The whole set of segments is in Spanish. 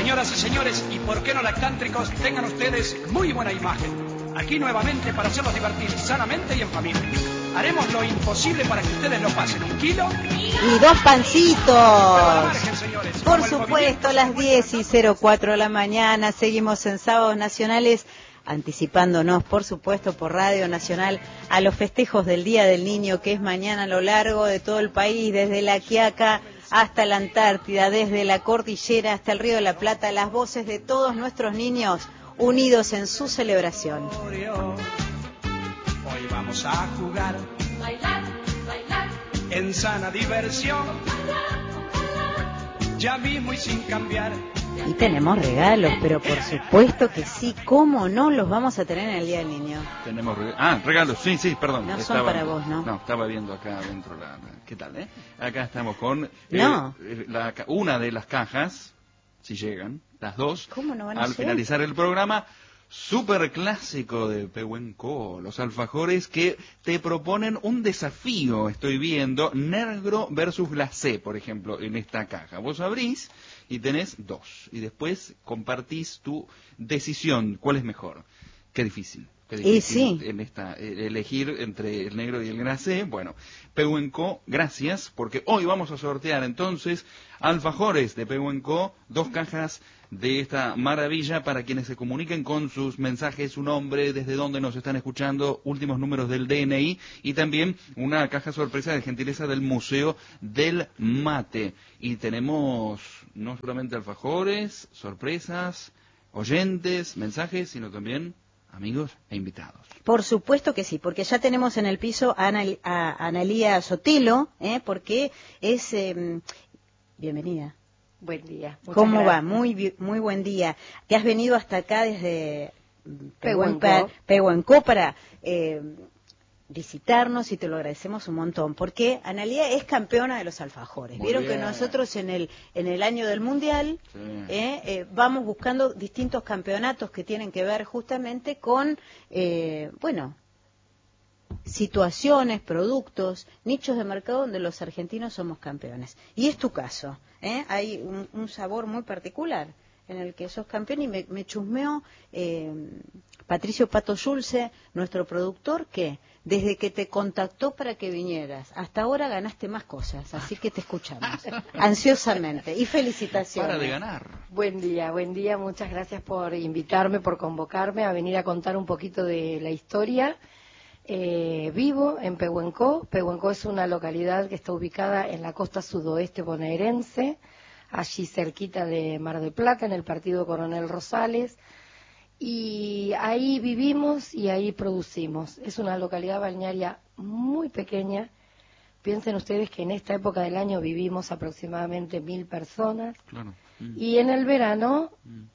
Señoras y señores, y por qué no lactántricos, tengan ustedes muy buena imagen. Aquí nuevamente para hacerlos divertir sanamente y en familia. Haremos lo imposible para que ustedes lo pasen 1 kilo y 2 pancitos. Margen, señores, por supuesto, a las 10:04 de la mañana. Seguimos en Sábados Nacionales, anticipándonos, por supuesto, por Radio Nacional, a los festejos del Día del Niño, que es mañana a lo largo de todo el país, desde La Quiaca hasta la Antártida, desde la cordillera hasta el Río de la Plata, las voces de todos nuestros niños unidos en su celebración. Hoy vamos a jugar, bailar, bailar, en sana diversión, ya mismo y sin cambiar. Y tenemos regalos, pero por supuesto que sí, ¿cómo no los vamos a tener en el Día del Niño? Tenemos regalos, sí, perdón. No son para vos, ¿no? No, estaba viendo acá adentro ¿qué tal, Acá estamos con una de las cajas, si llegan, las dos, ¿cómo no van a al llegar? Finalizar el programa. Súper clásico de Pehuenco, los alfajores que te proponen un desafío, estoy viendo, negro versus glacé, por ejemplo, en esta caja. Vos abrís y tenés 2, y después compartís tu decisión, ¿cuál es mejor? Qué difícil. Y sí. En elegir entre el negro y el glacé. Bueno, Pehuenco, gracias, porque hoy vamos a sortear entonces alfajores de Pehuenco, 2 cajas de esta maravilla para quienes se comuniquen con sus mensajes, su nombre, desde dónde nos están escuchando, últimos números del DNI y también una caja sorpresa de gentileza del Museo del Mate. Y tenemos no solamente alfajores, sorpresas, oyentes, mensajes, sino también amigos e invitados. Por supuesto que sí, porque ya tenemos en el piso a Analía Sotelo, porque es... bienvenida. Buen día. ¿Cómo gracias. va? Muy buen día. Te has venido hasta acá desde Pehuenco para visitarnos y te lo agradecemos un montón, porque Analía es campeona de los alfajores. Muy Vieron bien. que nosotros en el año del Mundial Sí. vamos buscando distintos campeonatos que tienen que ver justamente con, situaciones, productos, nichos de mercado donde los argentinos somos campeones. Y es tu caso, hay un sabor muy particular en el que sos campeón y me chusmeó Patricio Pato Schulze, nuestro productor, que desde que te contactó para que vinieras, hasta ahora ganaste más cosas, así que te escuchamos ansiosamente y felicitaciones. Para de ganar. Buen día, muchas gracias por invitarme, por convocarme a venir a contar un poquito de la historia. Vivo en Pehuenco. Pehuenco es una localidad que está ubicada en la costa sudoeste bonaerense, allí cerquita de Mar del Plata, en el partido Coronel Rosales, y ahí vivimos y ahí producimos. Es una localidad balnearia muy pequeña. Piensen ustedes que en esta época del año vivimos aproximadamente 1.000 personas, Claro. y en el verano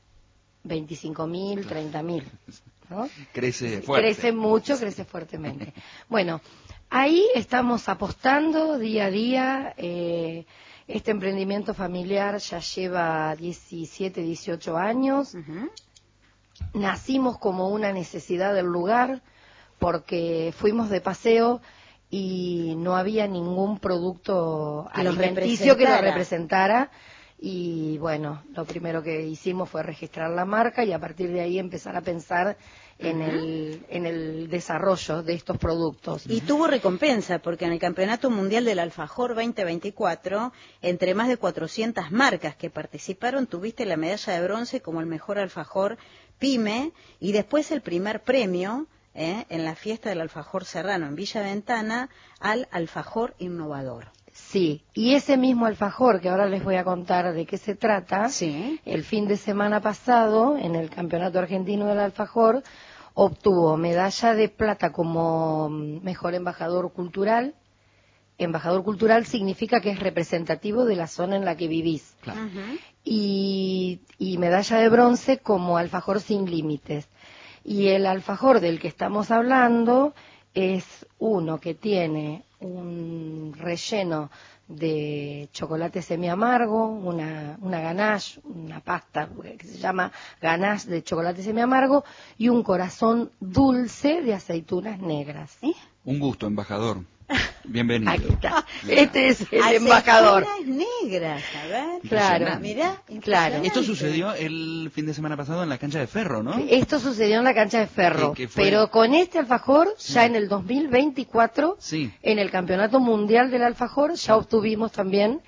25.000, 30.000. ¿no? Crece fuerte. Crece mucho, crece fuertemente. Bueno, ahí estamos apostando día a día. Este emprendimiento familiar ya lleva 17, 18 años. Uh-huh. Nacimos como una necesidad del lugar porque fuimos de paseo y no había ningún producto alimenticio que lo representara. Y bueno, lo primero que hicimos fue registrar la marca y a partir de ahí empezar a pensar en el desarrollo de estos productos. Y tuvo recompensa, porque en el Campeonato Mundial del Alfajor 2024, entre más de 400 marcas que participaron, tuviste la medalla de bronce como el mejor alfajor PYME y después el primer premio en la fiesta del alfajor serrano en Villa Ventana al alfajor innovador. Sí, y ese mismo alfajor, que ahora les voy a contar de qué se trata, sí. El fin de semana pasado, en el Campeonato Argentino del Alfajor, obtuvo medalla de plata como mejor embajador cultural. Embajador cultural significa que es representativo de la zona en la que vivís. Claro. Uh-huh. Y medalla de bronce como alfajor sin límites. Y el alfajor del que estamos hablando es uno que tiene un relleno de chocolate semiamargo, una ganache, una pasta que se llama ganache de chocolate semiamargo y un corazón dulce de aceitunas negras. Un gusto, embajador. Bienvenido. Aquí está. Este es el embajador. Aceitunas negras, a ver. Claro. Mirá, Claro. Esto sucedió el fin de semana pasado en la cancha de Ferro, ¿no? Esto sucedió en la cancha de Ferro, Que fue... pero con este alfajor, ya en el 2024, Sí. en el Campeonato Mundial del Alfajor, ya obtuvimos también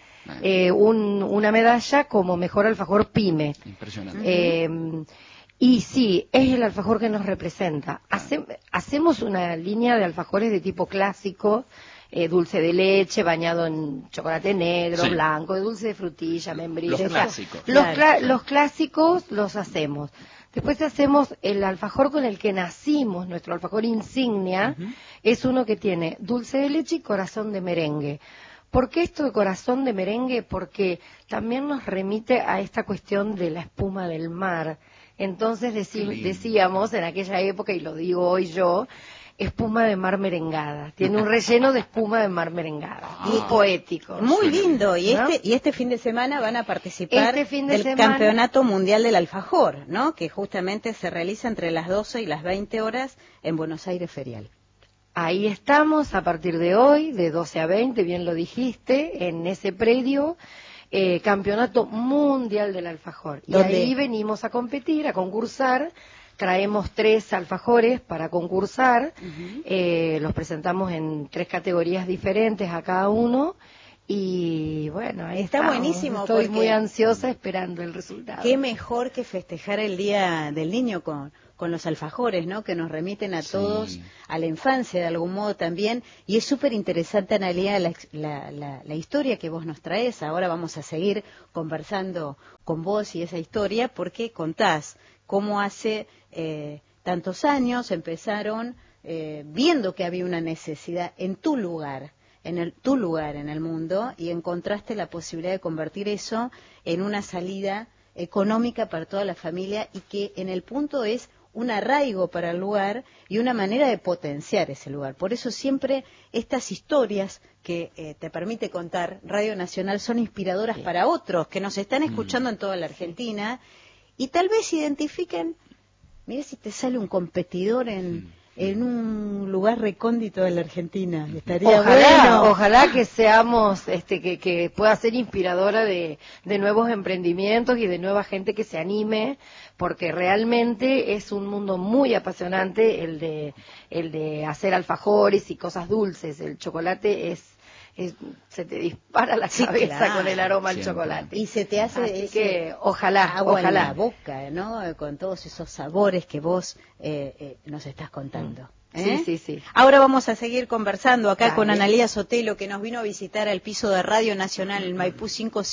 una medalla como mejor alfajor PYME. Impresionante. Y sí, es el alfajor que nos representa. Hacemos una línea de alfajores de tipo clásico, dulce de leche, bañado en chocolate negro, Sí. blanco, dulce de frutilla, membrillo. Los clásicos. Los clásicos los hacemos. Después hacemos el alfajor con el que nacimos, nuestro alfajor insignia, es uno que tiene dulce de leche y corazón de merengue. ¿Por qué esto de corazón de merengue? Porque también nos remite a esta cuestión de la espuma del mar. Entonces decíamos en aquella época, y lo digo hoy yo, espuma de mar merengada. Tiene un relleno de espuma de mar merengada. Muy poético. Muy lindo. Y ¿no? este fin de semana van a participar del semana... Campeonato Mundial del Alfajor, ¿no? Que justamente se realiza entre las 12 y las 20 horas en Buenos Aires Ferial. Ahí estamos a partir de hoy, de 12 a 20, bien lo dijiste, en ese predio, Campeonato Mundial del Alfajor. Y ahí venimos a competir, a concursar. Traemos 3 alfajores para concursar, los presentamos en 3 categorías diferentes a cada uno. Y bueno, ahí está buenísimo. Estoy muy ansiosa esperando el resultado. Qué mejor que festejar el Día del Niño con los alfajores, ¿no? Que nos remiten a todos a la infancia de algún modo también. Y es súper interesante, Analía, la historia que vos nos traes. Ahora vamos a seguir conversando con vos y esa historia, porque contás cómo hace tantos años empezaron viendo que había una necesidad en tu lugar, tu lugar en el mundo, y encontraste la posibilidad de convertir eso en una salida económica para toda la familia, y que en el punto es un arraigo para el lugar y una manera de potenciar ese lugar. Por eso siempre estas historias que te permite contar Radio Nacional son inspiradoras para otros que nos están escuchando en toda la Argentina, y tal vez identifiquen, mira si te sale un competidor en un lugar recóndito de la Argentina. Estaría bueno. Ojalá que seamos, que pueda ser inspiradora de nuevos emprendimientos y de nueva gente que se anime, porque realmente es un mundo muy apasionante el de hacer alfajores y cosas dulces. El chocolate se te dispara la cabeza con el aroma del chocolate. Y se te hace así que ojalá en la boca, ¿no? Con todos esos sabores que vos nos estás contando. Sí. Ahora vamos a seguir conversando acá con Analía Sotelo, que nos vino a visitar al piso de Radio Nacional en Maipú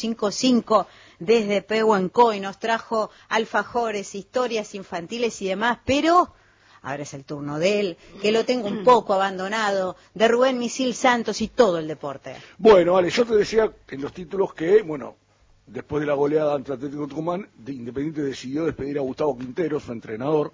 555 desde Pehuenco, y nos trajo alfajores, historias infantiles y demás, pero ahora es el turno de él, que lo tengo un poco abandonado, de Rubén Misil Santos y todo el deporte. Bueno, Ale, yo te decía en los títulos que, después de la goleada ante Atlético Tucumán, Independiente decidió despedir a Gustavo Quintero, su entrenador,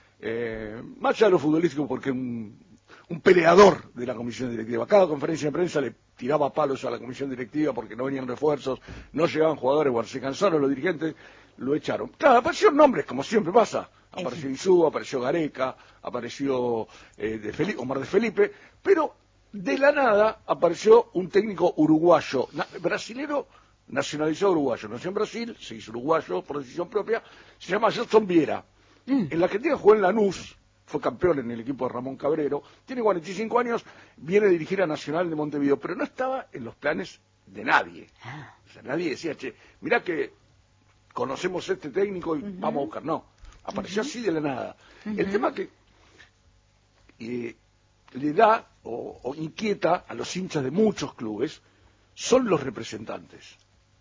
más allá de lo futbolístico, porque un peleador de la comisión directiva. Cada conferencia de prensa le tiraba palos a la comisión directiva porque no venían refuerzos, no llegaban jugadores, bueno, se cansaron los dirigentes, lo echaron. Claro, aparecieron nombres, como siempre pasa. Apareció Insúa, apareció Gareca, apareció Omar de Felipe, pero de la nada apareció un técnico uruguayo, brasilero, nacionalizado uruguayo. Nació en Brasil, se hizo uruguayo por decisión propia, se llama Gerson Viera. En la Argentina jugó en Lanús, fue campeón en el equipo de Ramón Cabrero, tiene 45 años, viene a dirigir a Nacional de Montevideo, pero no estaba en los planes de nadie. O sea, nadie decía, mirá que conocemos a este técnico y vamos a buscar. No, apareció así de la nada. El tema que le da o inquieta a los hinchas de muchos clubes son los representantes.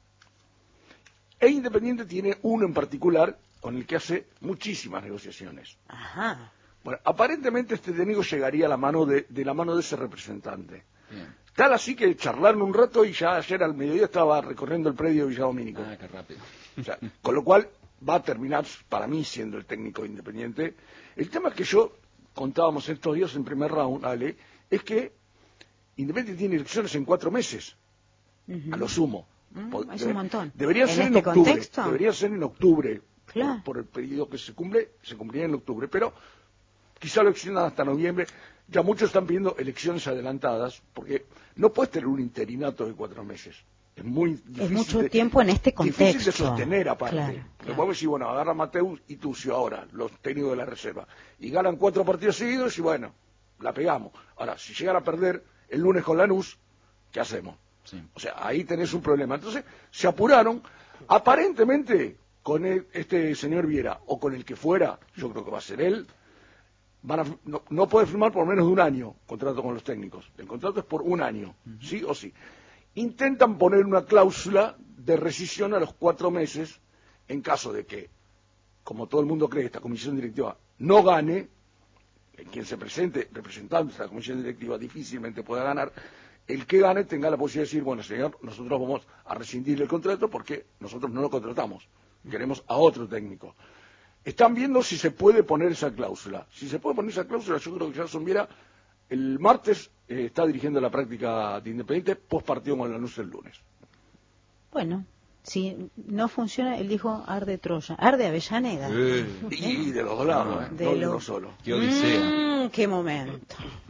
E Independiente tiene uno en particular con el que hace muchísimas negociaciones. Bueno, aparentemente este técnico llegaría a la mano de la mano de ese representante. Bien. Tal así que charlaron un rato y ya ayer al mediodía estaba recorriendo el predio de Villa Domínico. Qué rápido. O sea, con lo cual va a terminar para mí siendo el técnico de Independiente. El tema que yo contábamos estos días en primer round, Ale, es que Independiente tiene elecciones en 4 meses, a lo sumo. Es un montón. Debería ser en octubre. ¿Contexto? Debería ser en octubre. Claro. Por el periodo que se cumpliría en octubre, pero quizá lo extiendan hasta noviembre. Ya muchos están pidiendo elecciones adelantadas, porque no puedes tener un interinato de 4 meses. Es muy difícil. Es mucho tiempo en este contexto. Difícil de sostener, aparte. Claro. Después decir, bueno, agarra Mateus y Tucio ahora, los técnicos de la reserva. Y ganan 4 partidos seguidos y bueno, la pegamos. Ahora, si llegan a perder el lunes con Lanús, ¿qué hacemos? Sí. O sea, ahí tenés un problema. Entonces, se apuraron. Aparentemente, con este señor Viera, o con el que fuera, yo creo que va a ser él, no puede firmar por menos de 1 año contrato con los técnicos. El contrato es por 1 año, sí o sí. Intentan poner una cláusula de rescisión a los 4 meses en caso de que, como todo el mundo cree, esta comisión directiva no gane, quien se presente representando esta comisión directiva difícilmente pueda ganar. El que gane tenga la posibilidad de decir, bueno, señor, nosotros vamos a rescindir el contrato porque nosotros no lo contratamos, queremos a otro técnico. Están viendo si se puede poner esa cláusula. Si se puede poner esa cláusula, yo creo que Gerson Viera el martes está dirigiendo la práctica de Independiente, post partido con Lanús el lunes. Bueno, si no funciona, él dijo arde Troya, arde Avellaneda. Y de los dos lados, no de uno solo. Qué odisea. Qué momento.